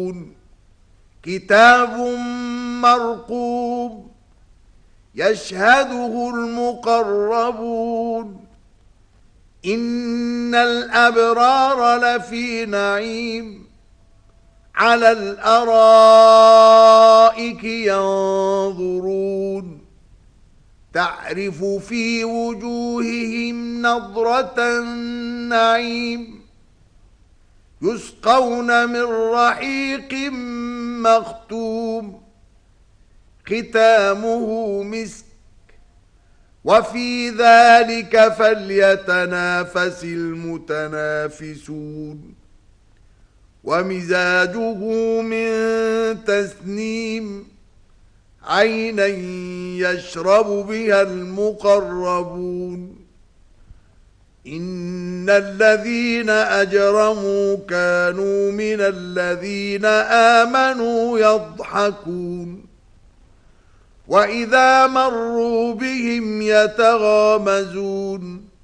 يشربون كتاب مرقوم يشهده المقربون إن الأبرار لفي نعيم على الأرائك ينظرون تعرف في وجوههم نضرة النعيم يسقون من رحيق مختوم ختامه مسك وفي ذلك فليتنافس المتنافسون ومزاجه من تسنيم عينا يشرب بها المقربون إن الذين أجرموا كانوا من الذين آمنوا يضحكون وإذا مروا بهم يتغامزون